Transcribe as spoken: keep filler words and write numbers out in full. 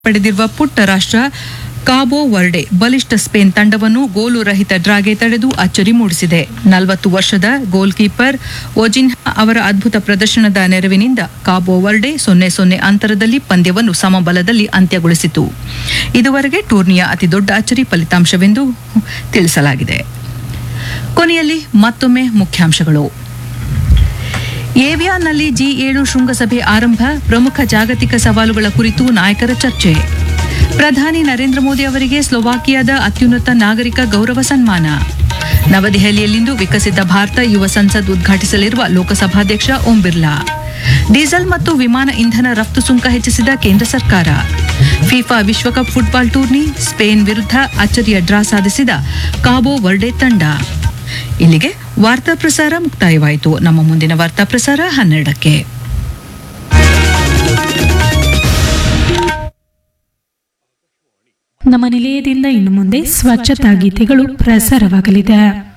ಪಡೆದಿರುವ ಪುಟ್ಟ ರಾಷ್ಟ್ರ ಕಾಬೋ ವರ್ಡೆ ಬಲಿಷ್ಠ ಸ್ಪೇನ್ ತಂಡವನ್ನು ಗೋಲು ರಹಿತ ಡ್ರಾಗೆ ತಡೆದು ಅಚ್ಚರಿ ಮೂಡಿಸಿದೆ. ನಲವತ್ತು ವರ್ಷದ ಗೋಲ್ ಕೀಪರ್ ಒಜಿನ್ಹಾ ಅವರ ಅದ್ಭುತ ಪ್ರದರ್ಶನದ ನೆರವಿನಿಂದ ಕಾಬೋ ವರ್ಡೆ ಸೊನ್ನೆ ಸೊನ್ನೆ ಅಂತರದಲ್ಲಿ ಪಂದ್ಯವನ್ನು ಸಮಬಲದಲ್ಲಿ ಅಂತ್ಯಗೊಳಿಸಿತು. ಇದುವರೆಗೆ ಟೂರ್ನಿಯ ಅತಿದೊಡ್ಡ ಅಚ್ಚರಿ ಫಲಿತಾಂಶವೆಂದು ತಿಳಿಸಲಾಗಿದೆ. ಕೊನೆಯಲ್ಲಿ ಮತ್ತೊಮ್ಮೆ ಮುಖ್ಯಾಂಶಗಳು. ಏವಿಯಾನ್ನಲ್ಲಿ ಜಿ ಏಳು ಶೃಂಗಸಭೆ ಆರಂಭ, ಪ್ರಮುಖ ಜಾಗತಿಕ ಸವಾಲುಗಳ ಕುರಿತು ನಾಯಕರ ಚರ್ಚೆ. ಪ್ರಧಾನಿ ನರೇಂದ್ರ ಮೋದಿ ಅವರಿಗೆ ಸ್ಲೋವಾಕಿಯಾದ ಅತ್ಯುನ್ನತ ನಾಗರಿಕ ಗೌರವ ಸನ್ಮಾನ. ನವದೆಹಲಿಯಲ್ಲಿಂದು ವಿಕಸಿತ ಭಾರತ ಯುವ ಸಂಸದ್ ಉದ್ಘಾಟಿಸಲಿರುವ ಲೋಕಸಭಾಧ್ಯಕ್ಷ ಓಂ ಬಿರ್ಲಾ. ಡೀಸೆಲ್ ಮತ್ತು ವಿಮಾನ ಇಂಧನ ರಫ್ತು ಸುಂಕ ಹೆಚ್ಚಿಸಿದ ಕೇಂದ್ರ ಸರ್ಕಾರ. ಫಿಫಾ ವಿಶ್ವಕಪ್ ಫುಟ್ಬಾಲ್ ಟೂರ್ನಿ, ಸ್ಪೇನ್ ವಿರುದ್ಧ ಅಚ್ಚರಿಯ ಡ್ರಾ ಸಾಧಿಸಿದ ಕಾಬೋ ವರ್ಡೆ ತಂಡ. ಇಲ್ಲಿಗೆ ವಾರ್ತಾ ಪ್ರಸಾರ ಮುಕ್ತಾಯವಾಯಿತು. ನಮ್ಮ ಮುಂದಿನ ವಾರ್ತಾ ಪ್ರಸಾರ ಹನ್ನೆರಡಕ್ಕೆ. ನಮ್ಮ ನಿಲಯದಿಂದ ಇನ್ನು ಮುಂದೆ ಸ್ವಚ್ಛತಾ ಗೀತೆಗಳು ಪ್ರಸಾರವಾಗಲಿದೆ.